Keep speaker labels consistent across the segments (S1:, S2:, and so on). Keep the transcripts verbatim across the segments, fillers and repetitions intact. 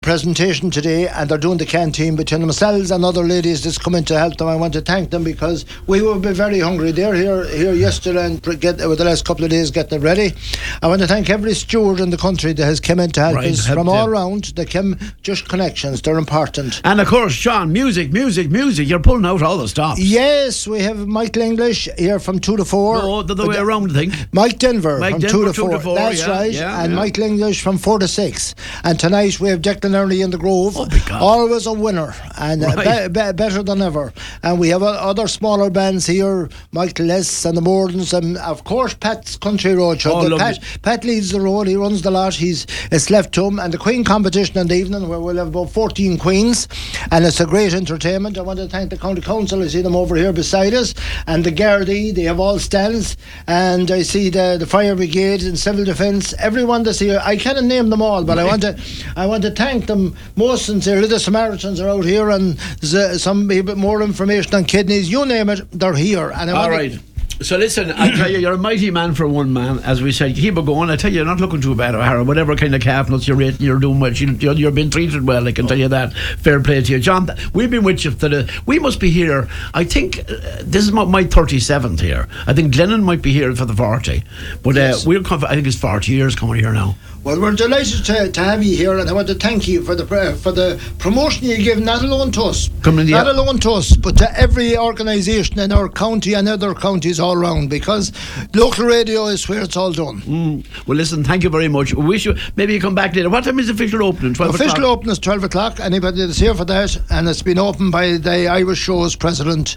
S1: presentation today, and they're doing the canteen between themselves and other ladies that's come in to help them. I want to thank them because we will be very hungry. They're here here yesterday and get over the last couple of days getting it ready. I want to thank every steward in the country that has come in to help
S2: Right,
S1: us
S2: help
S1: from
S2: them.
S1: all around. They came just connections. They're important.
S2: And of course, Sean, music, music, music. You're pulling out all the stops.
S1: Yes, we have Michael English here from two to four.
S2: No, the other way around, I think.
S1: Mike Denver
S2: Mike
S1: from
S2: Denver,
S1: two to
S2: two
S1: four.
S2: to four,
S1: That's
S2: yeah,
S1: right.
S2: yeah,
S1: and
S2: yeah.
S1: Michael English from four to six. And tonight we have Declan Early in the Grove.
S2: Oh, my God.
S1: Always a winner and uh,
S2: Right.
S1: be- be- better than ever. And we have uh, other smaller bands here, Michael Less and the Mordens, and of course Pat's Country Road Show.
S2: Oh,
S1: The
S2: lovely.
S1: Pat, Pat leads the road, he runs the lot, he's it's left to him. And the Queen competition in the evening where we'll have about fourteen Queens, and it's a great entertainment. I want to thank the County Council. I see them over here beside us, and the Gardaí, they have all stands, and I see the, the Fire Brigade and Civil Defence, everyone that's here. I can't name them all, but I want to I want to thank them most sincerely. The Samaritans are out here, and there's uh, some bit more information on kidneys, you name it, they're here. And I
S2: All
S1: want
S2: right. So listen, I tell you, you're a mighty man for one man, as we said. Keep it going. I tell you, you're not looking too bad, O'Hara. Whatever kind of calf nuts you're eating, you're doing well. You're, you're being treated well, I can tell you that. Fair play to you. John, we've been with you for the... We must be here, I think, uh, this is my, my thirty-seventh here. I think Glennon might be here for the forty. But uh,
S1: Yes.
S2: we're coming, I think it's forty years coming here now.
S1: Well, we're delighted to, to have you here, and I want to thank you for the uh, for the promotion you give, not alone to us,
S2: Coming in the-
S1: not alone to us, but to every organisation in our county and other counties all around, because local radio is where it's all done.
S2: Mm. Well, listen, thank you very much. We wish you... Maybe you come back later. What time is the official opening? twelve
S1: Official
S2: o'clock?
S1: open is twelve o'clock. Anybody that's here for that, and it's been opened by the Irish Show's president,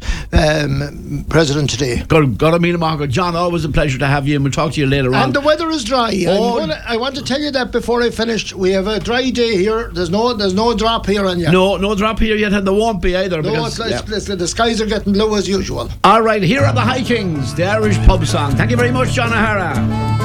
S1: um, president today.
S2: God, God, I mean, Margaret. John, always a pleasure to have you, and we'll talk to you later on.
S1: And the weather is dry.
S2: Oh.
S1: I'm gonna, I want to tell you that before I finish. We have a dry day here. There's no there's no drop here on you.
S2: No, no drop here yet, and there won't be either.
S1: No,
S2: because,
S1: it's,
S2: yeah.
S1: it's, it's, the skies are getting blue as usual.
S2: All right, here are the High Kings, the Irish pub song. Thank you very much, John O'Hara.